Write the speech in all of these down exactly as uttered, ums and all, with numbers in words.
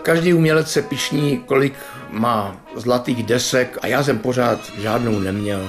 Každý umělec se pyšní, kolik má zlatých desek a já jsem pořád žádnou neměl.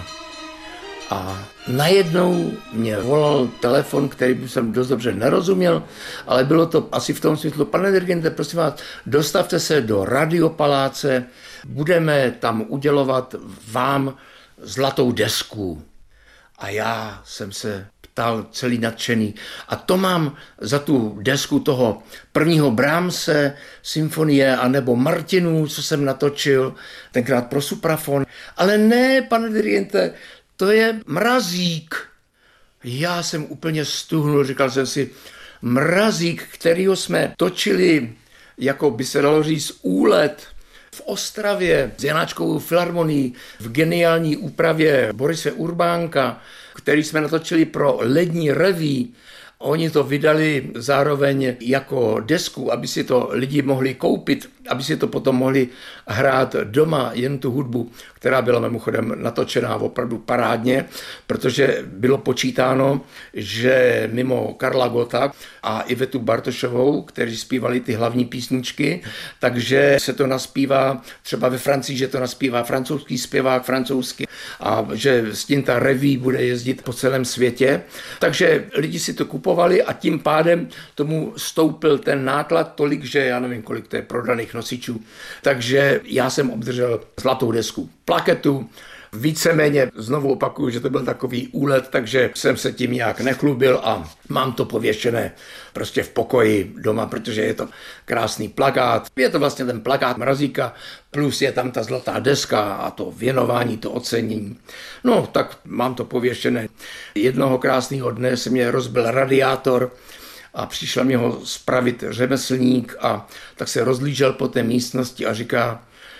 A najednou mě volal telefon, který jsem dost dobře nerozuměl, ale bylo to asi v tom smyslu: pane dirigente, prosím vás, dostavte se do Radiopaláce, budeme tam udělovat vám zlatou desku. A já jsem se ptal celý nadšený: a to mám za tu desku toho prvního Brahmse, symfonie, anebo Martinů, co jsem natočil, tenkrát pro suprafon. Ale ne, pane dirigente, to je Mrazík. Já jsem úplně stuhnul, říkal jsem si: Mrazík, kterýho jsme točili, jako by se dalo říct, úlet v Ostravě s Janáčkovou filharmonií v geniální úpravě Borise Urbánka, který jsme natočili pro Lední reví. Oni to vydali zároveň jako desku, aby si to lidi mohli koupit, aby si to potom mohli hrát doma, jen tu hudbu, která byla mimochodem natočená opravdu parádně, protože bylo počítáno, že mimo Karla Gotta a Ivetu Bartošovou, kteří zpívali ty hlavní písničky, takže se to naspívá třeba ve Francii, že to naspívá francouzský zpěvák francouzsky a že s tím ta reví bude jezdit po celém světě. Takže lidi si to kupovali a tím pádem tomu stoupil ten náklad tolik, že já nevím, kolik to je prodaných nosičů. Takže já jsem obdržel zlatou desku, plaketu, víceméně, znovu opakuju, že to byl takový úlet, takže jsem se tím nějak nechlubil a mám to pověšené prostě v pokoji doma, protože je to krásný plakát. Je to vlastně ten plakát Mrazíka, plus je tam ta zlatá deska a to věnování, to ocenění. No, tak mám to pověšené. Jednoho krásného dne se mě rozbil radiátor a přišel mě ho spravit řemeslník a tak se rozlížel po té místnosti a říká: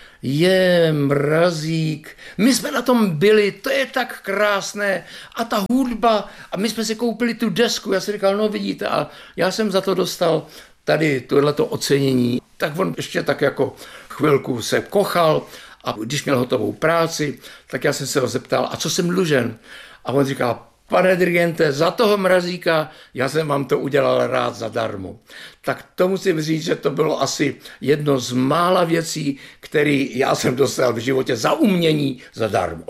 je, Mrazík, my jsme na tom byli, to je tak krásné a ta hudba a my jsme si koupili tu desku. Já jsem říkal: no vidíte, a já jsem za to dostal tady tohleto ocenění. Tak on ještě tak jako chvilku se kochal a když měl hotovou práci, tak já jsem se ho zeptal: a co jsem dlužen? A on říkal: pane dirigente, za toho Mrazíka já jsem vám to udělal rád zadarmo. Tak to musím říct, že to bylo asi jedno z mála věcí, které já jsem dostal v životě za umění zadarmo.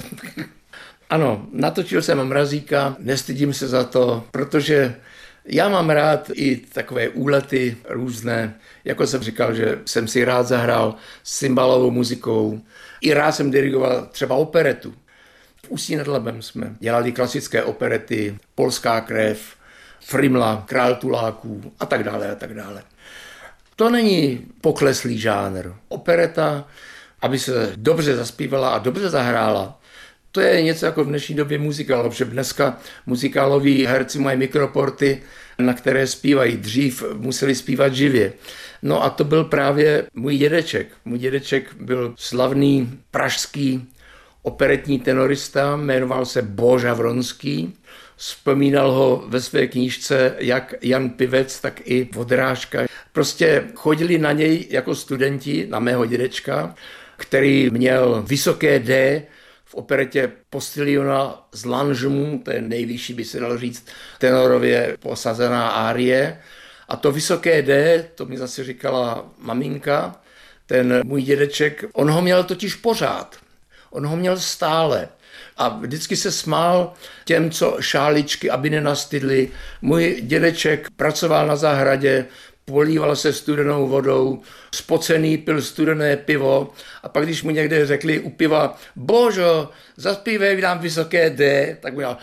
Ano, natočil jsem Mrazíka, nestydím se za to, protože já mám rád i takové úlety různé. Jako jsem říkal, že jsem si rád zahrál s cymbalovou muzikou. I rád jsem dirigoval třeba operetu. V Ústí nad Labem jsme dělali klasické operety, Polská krev, Frimla, Král tuláků a tak dále a tak dále. To není pokleslý žánr. Opereta, aby se dobře zaspívala a dobře zahrála, to je něco jako v dnešní době muzikál, protože dneska muzikáloví herci mají mikroporty, na které zpívají. Dřív museli zpívat živě. No a to byl právě můj dědeček. Můj dědeček byl slavný pražský operetní tenorista, jmenoval se Boža Vronský. Vzpomínal ho ve své knížce jak Jan Pivec, tak i Vodrážka. Prostě chodili na něj jako studenti, na mého dědečka, který měl vysoké D v operetě Postiliona z Langemu, to je nejvyšší, by se dalo říct, tenorově posazená árie. A to vysoké D, to mi zase říkala maminka, ten můj dědeček, on ho měl totiž pořád. On ho měl stále a vždycky se smál těm, co šáličky, aby nenastydli. Můj dědeček pracoval na zahradě, políval se studenou vodou, spocený pil studené pivo a pak, když mu někde řekli u piva: Božo, zaspívej nám vysoké D, tak mu dělal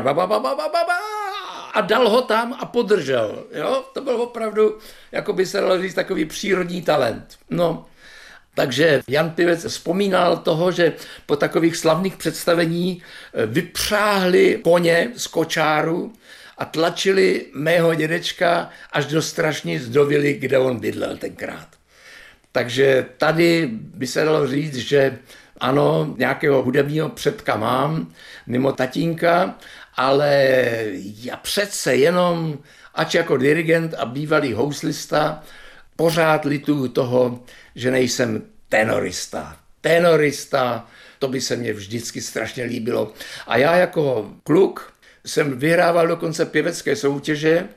a dal ho tam a podržel. Jo? To byl opravdu, jako by se dalo říct, takový přírodní talent. No. Takže Jan Pivec vzpomínal toho, že po takových slavných představení vypřáhli koně z kočáru a tlačili mého dědečka až do Strašnic do vily, kde on bydlel tenkrát. Takže tady by se dalo říct, že ano, nějakého hudebního předka mám, mimo tatínka, ale já přece jenom, ač jako dirigent a bývalý houslista, pořád lituju toho, že nejsem tenorista. Tenorista, to by se mně vždycky strašně líbilo. A já jako kluk jsem vyhrával dokonce pěvecké soutěže.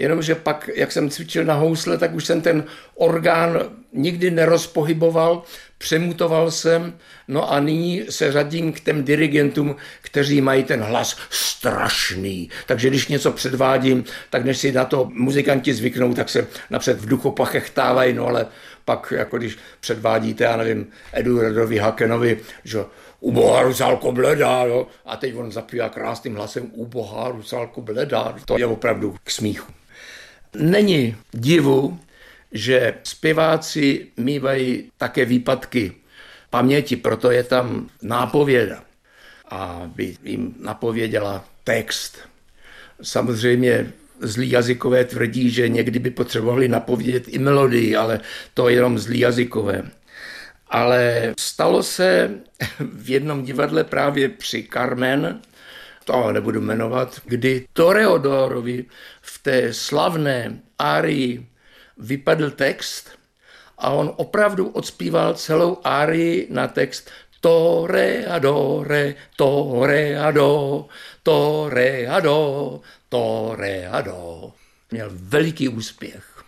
jenomže pak, jak jsem cvičil na housle, tak už jsem ten orgán nikdy nerozpohyboval, přemutoval jsem, no a nyní se řadím k těm dirigentům, kteří mají ten hlas strašný. Takže když něco předvádím, tak než si na to muzikanti zvyknou, tak se napřed v duchu pachechtávají, no ale pak, jako když předvádíte, já nevím, Eduardovi Hakenovi, že ubohá Rusálko bledá, jo? A teď on zapívá krásným hlasem ubohá Rusálko bledá. To je opravdu k smíchu. Není divu, že zpěváci mívají také výpadky paměti, proto je tam nápověda, aby jim napověděla text. Samozřejmě zlí jazykové tvrdí, že někdy by potřebovali napovědět i melodii, ale to je jenom zlí jazykové. Ale stalo se v jednom divadle právě při Carmen, to nebudu jmenovat, kdy Toreadorovi v té slavné árii vypadl text a on opravdu odspíval celou árii na text Toreadore, Toreado, Toreado, Toreado. Měl veliký úspěch.